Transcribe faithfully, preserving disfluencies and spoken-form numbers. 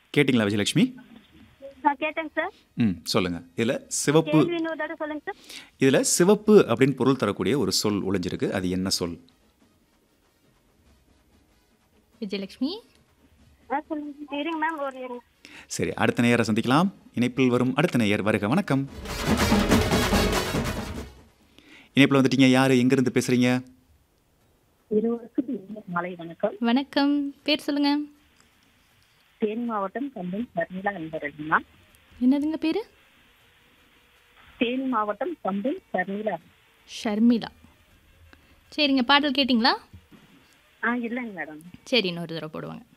கேட்டிங்களா விஜயலட்சுமி? நான் கேட்டேங்க சார். ம் சொல்லுங்க. இதுல சிவப்பு கேள்வி இன்னொரு தடவை சொல்லுங்க சார். இதுல சிவப்பு அப்படின்னு பொருள் தரக்கூடிய ஒரு சொல் ஒளிஞ்சிருக்கு. அது என்ன சொல்? விஜயலட்சுமி ஆ சொல்லுங்க. இருங்க மேம் ஒரு இருங்க. சரி, அடுத்த நேயரை சந்திக்கலாம். இணைப்பில் வரும் அடுத்த நேயர் வருக. வணக்கம். இணைப்பில் வந்துட்டீங்க. யாரு எங்கிருந்து பேசுறீங்க? இருவருக்கும் இனிய மாலை வணக்கம். வணக்கம். பேர் சொல்லுங்க. தேனி மாவட்டம் கம்பம் சர்மிளா என்பவர்களா? என்னதுங்க பேரு? தேனி மாவட்டம் கம்பம் சர்மிளா. ஷர்மிளா. சரிங்க, பாடல் கேட்டிங்களா? ஆ இல்லைங்க மேடம். சரி, இன்னொரு தடவை போடுவாங்க.